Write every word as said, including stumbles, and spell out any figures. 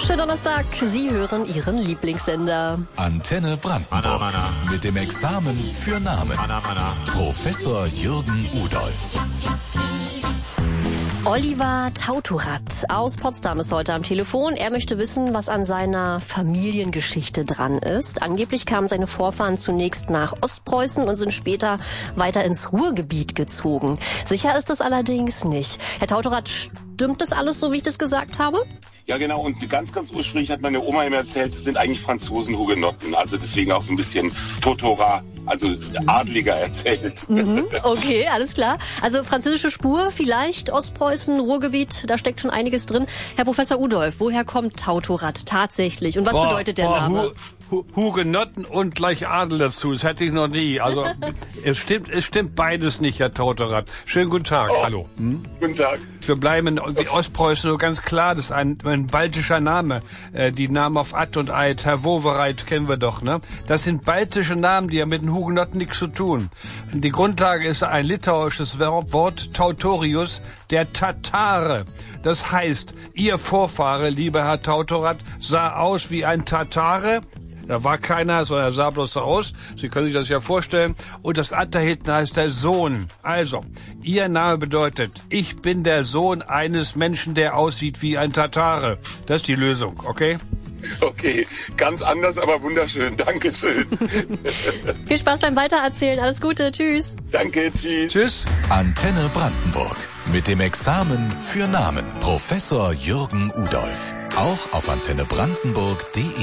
Schönen Donnerstag, Sie hören Ihren Lieblingssender. Antenne Brandenburg. Anna, Anna. Mit dem Examen für Namen. Anna, Anna. Professor Jürgen Udolf. Oliver Tautorat aus Potsdam ist heute am Telefon. Er möchte wissen, was an seiner Familiengeschichte dran ist. Angeblich kamen seine Vorfahren zunächst nach Ostpreußen und sind später weiter ins Ruhrgebiet gezogen. Sicher ist das allerdings nicht. Herr Tautorat, stimmt das alles so, wie ich das gesagt habe? Ja, genau. Und ganz, ganz ursprünglich hat meine Oma immer erzählt, es sind eigentlich Franzosen-Hugenotten. Also deswegen auch so ein bisschen Totora, also Adliger erzählt. Mhm, okay, alles klar. Also französische Spur, vielleicht Ostpreußen, Ruhrgebiet, da steckt schon einiges drin. Herr Professor Udolf, woher kommt Tautorat tatsächlich? Und was Boah, bedeutet der boah, Name? Hu Hu Hugenotten und gleich Adel dazu. Das hätte ich noch nie. Also es stimmt, es stimmt beides nicht, Herr Tautorat. Schönen guten Tag. Oh. Hallo. Hm? Guten Tag. Wir bleiben in Ostpreußen so ganz klar. Das ist ein, ein baltischer Name. Äh, die Namen auf Att und Eid, Herr Wowereit kennen wir doch, ne? Das sind baltische Namen, die haben mit den Hugenotten nichts zu tun. Die Grundlage ist ein litauisches Wort Tautorius, der Tatare. Das heißt, Ihr Vorfahre, lieber Herr Tautorat, sah aus wie ein Tatare. Da war keiner, sondern er sah bloß so aus. Sie können sich das ja vorstellen. Und das Att da hinten heißt der Sohn. Also, Ihr Name bedeutet, ich bin der Sohn eines Menschen, der aussieht wie ein Tatare. Das ist die Lösung, okay? Okay, ganz anders, aber wunderschön. Dankeschön. Viel Spaß beim Weitererzählen. Alles Gute. Tschüss. Danke, tschüss. Tschüss. Antenne Brandenburg. Mit dem Examen für Namen. Professor Jürgen Udolf. Auch auf antenne brandenburg punkt de.